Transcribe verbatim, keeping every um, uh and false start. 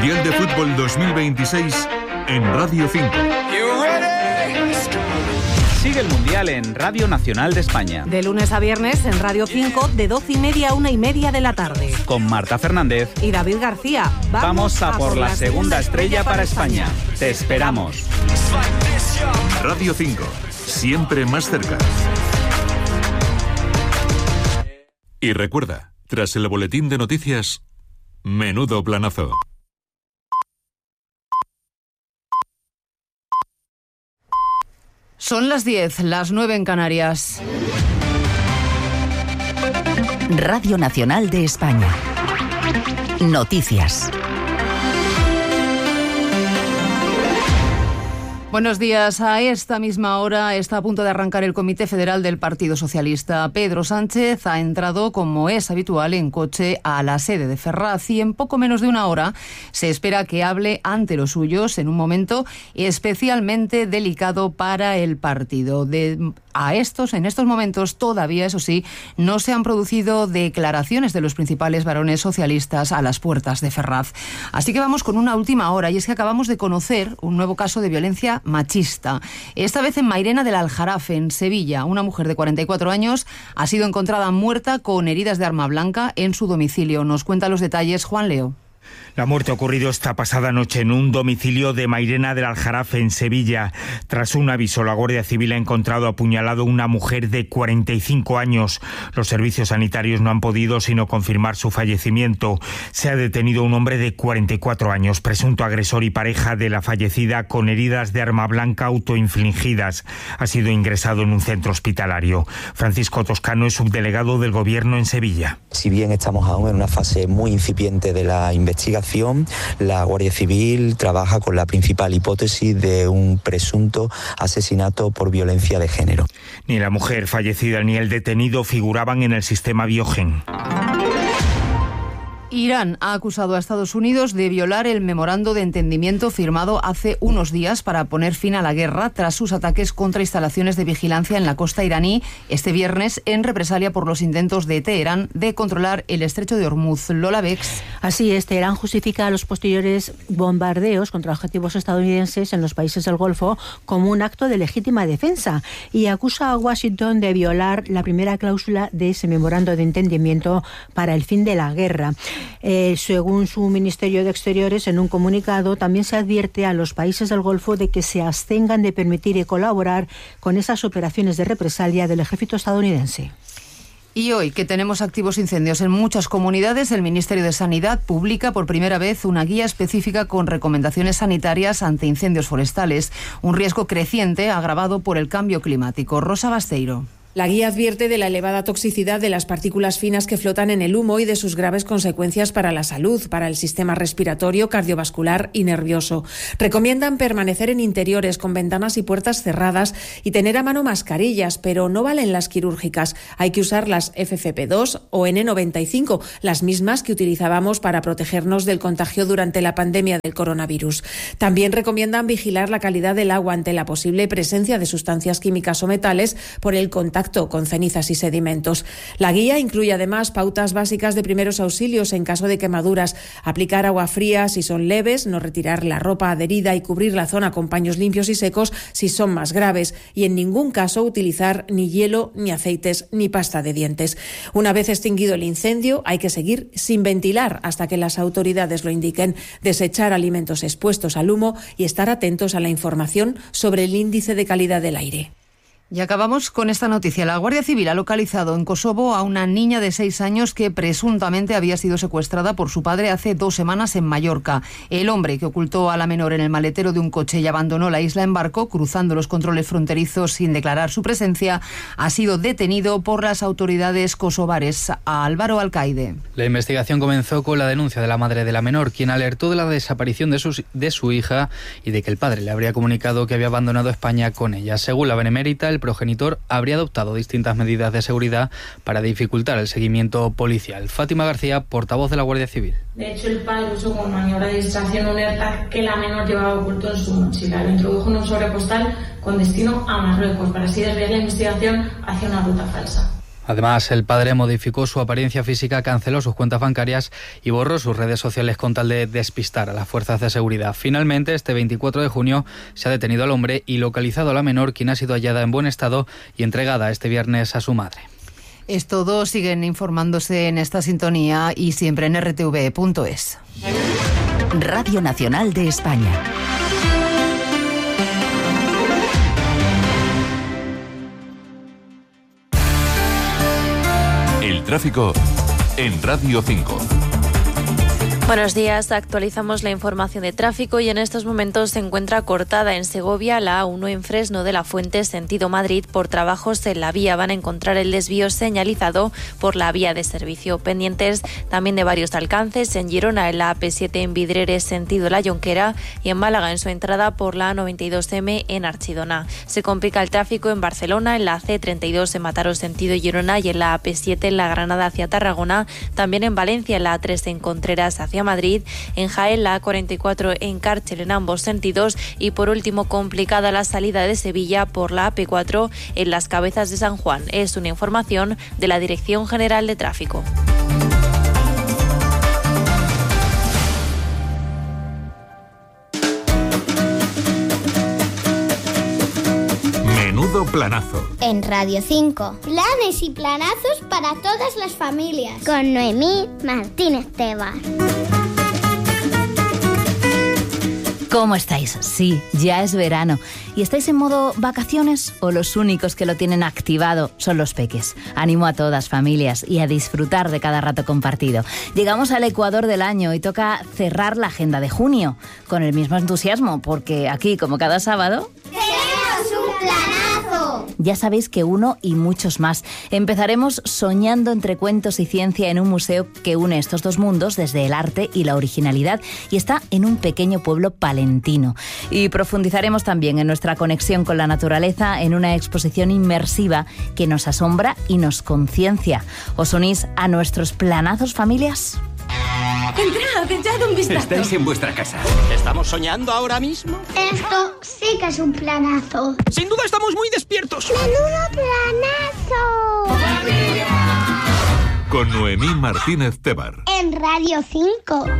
Mundial de Fútbol dos mil veintiséis en Radio cinco. Sigue el Mundial en Radio Nacional de España. De lunes a viernes en Radio cinco, de doce y media a una y media de la tarde. Con Marta Fernández y David García. Vamos, Vamos a, a por la segunda estrella para España. España. Te esperamos. Radio cinco, siempre más cerca. Y recuerda, tras el boletín de noticias, menudo planazo. Son las diez, las nueve en Canarias. Radio Nacional de España. Noticias. Buenos días. A esta misma hora está a punto de arrancar el Comité Federal del Partido Socialista. Pedro Sánchez ha entrado, como es habitual, en coche a la sede de Ferraz y en poco menos de una hora se espera que hable ante los suyos en un momento especialmente delicado para el partido. De, a estos, en estos momentos todavía, eso sí, no se han producido declaraciones de los principales varones socialistas a las puertas de Ferraz. Así que vamos con una última hora y es que acabamos de conocer un nuevo caso de violencia machista. Esta vez en Mairena del Aljarafe, en Sevilla. Una mujer de cuarenta y cuatro años ha sido encontrada muerta con heridas de arma blanca en su domicilio. Nos cuenta los detalles Juan Leo. La muerte ha ocurrido esta pasada noche en un domicilio de Mairena del Aljarafe, en Sevilla. Tras un aviso, la Guardia Civil ha encontrado apuñalado a una mujer de cuarenta y cinco años. Los servicios sanitarios no han podido sino confirmar su fallecimiento. Se ha detenido a un hombre de cuarenta y cuatro años, presunto agresor y pareja de la fallecida, con heridas de arma blanca autoinfligidas. Ha sido ingresado en un centro hospitalario. Francisco Toscano es subdelegado del Gobierno en Sevilla. Si bien estamos aún en una fase muy incipiente de la investigación, la Guardia Civil trabaja con la principal hipótesis de un presunto asesinato por violencia de género. Ni la mujer fallecida ni el detenido figuraban en el sistema Biogen. Irán ha acusado a Estados Unidos de violar el memorando de entendimiento firmado hace unos días para poner fin a la guerra tras sus ataques contra instalaciones de vigilancia en la costa iraní este viernes en represalia por los intentos de Teherán de controlar el estrecho de Hormuz. Lola Bex. Así es, Teherán justifica los posteriores bombardeos contra objetivos estadounidenses en los países del Golfo como un acto de legítima defensa y acusa a Washington de violar la primera cláusula de ese memorando de entendimiento para el fin de la guerra. Eh, según su Ministerio de Exteriores, en un comunicado también se advierte a los países del Golfo de que se abstengan de permitir y colaborar con esas operaciones de represalia del ejército estadounidense. Y hoy, que tenemos activos incendios en muchas comunidades, el Ministerio de Sanidad publica por primera vez una guía específica con recomendaciones sanitarias ante incendios forestales, un riesgo creciente agravado por el cambio climático. Rosa Basteiro. La guía advierte de la elevada toxicidad de las partículas finas que flotan en el humo y de sus graves consecuencias para la salud, para el sistema respiratorio, cardiovascular y nervioso. Recomiendan permanecer en interiores con ventanas y puertas cerradas y tener a mano mascarillas, pero no valen las quirúrgicas. Hay que usar las F F P dos o N noventa y cinco, las mismas que utilizábamos para protegernos del contagio durante la pandemia del coronavirus. También recomiendan vigilar la calidad del agua ante la posible presencia de sustancias químicas o metales por el contacto con cenizas y sedimentos. La guía incluye además pautas básicas de primeros auxilios en caso de quemaduras, aplicar agua fría si son leves, no retirar la ropa adherida y cubrir la zona con paños limpios y secos si son más graves, y en ningún caso utilizar ni hielo, ni aceites, ni pasta de dientes. Una vez extinguido el incendio, hay que seguir sin ventilar hasta que las autoridades lo indiquen, desechar alimentos expuestos al humo y estar atentos a la información sobre el índice de calidad del aire. Y acabamos con esta noticia. La Guardia Civil ha localizado en Kosovo a una niña de seis años que presuntamente había sido secuestrada por su padre hace dos semanas en Mallorca. El hombre que ocultó a la menor en el maletero de un coche y abandonó la isla en barco, cruzando los controles fronterizos sin declarar su presencia, ha sido detenido por las autoridades kosovares. A Álvaro Alcaide. La investigación comenzó con la denuncia de la madre de la menor, quien alertó de la desaparición de su, de su hija y de que el padre le habría comunicado que había abandonado España con ella. Según la Benemérita, el progenitor habría adoptado distintas medidas de seguridad para dificultar el seguimiento policial. Fátima García, portavoz de la Guardia Civil. De hecho, el padre usó como maniobra de distracción un AirTag que la menor llevaba oculto en su mochila. Lo introdujo en un sobre postal con destino a Marruecos para así desviar la investigación hacia una ruta falsa. Además, el padre modificó su apariencia física, canceló sus cuentas bancarias y borró sus redes sociales con tal de despistar a las fuerzas de seguridad. Finalmente, este veinticuatro de junio, se ha detenido al hombre y localizado a la menor, quien ha sido hallada en buen estado y entregada este viernes a su madre. Es todo, siguen informándose en esta sintonía y siempre en r t v punto es. Radio Nacional de España. El tráfico en Radio cinco. Buenos días, actualizamos la información de tráfico y en estos momentos se encuentra cortada en Segovia la A uno en Fresno de la Fuente, sentido Madrid, por trabajos en la vía. Van a encontrar el desvío señalizado por la vía de servicio. Pendientes también de varios alcances en Girona, en la A P siete en Vidreres, sentido La Jonquera, y en Málaga en su entrada por la A noventa y dos eme en Archidona. Se complica el tráfico en Barcelona, en la C treinta y dos en Mataró, sentido Girona, y en la A P siete en La Granada hacia Tarragona. También en Valencia, en la A tres en Contreras hacia Madrid, en Jaén la A cuarenta y cuatro en Cárchel en ambos sentidos y por último complicada la salida de Sevilla por la A P cuatro en Las Cabezas de San Juan. Es una información de la Dirección General de Tráfico. Menudo planazo. En Radio cinco. Planes y planazos para todas las familias. Con Noemí Martínez Tebar. ¿Cómo estáis? Sí, ya es verano. ¿Y estáis en modo vacaciones o los únicos que lo tienen activado son los peques? Animo a todas familias y a disfrutar de cada rato compartido. Llegamos al ecuador del año y toca cerrar la agenda de junio con el mismo entusiasmo, porque aquí, como cada sábado... ¡tenemos un planazo! Ya sabéis que uno y muchos más. Empezaremos soñando entre cuentos y ciencia en un museo que une estos dos mundos desde el arte y la originalidad y está en un pequeño pueblo palentino. Y profundizaremos también en nuestra conexión con la naturaleza en una exposición inmersiva que nos asombra y nos conciencia. ¿Os unís a nuestros planazos, familias? Entrad, echad un vistazo. Estáis en vuestra casa. ¿Estamos soñando ahora mismo? Esto sí que es un planazo. Sin duda estamos muy despiertos. ¡Menudo planazo! Con Noemí Martínez Tebar. En Radio cinco.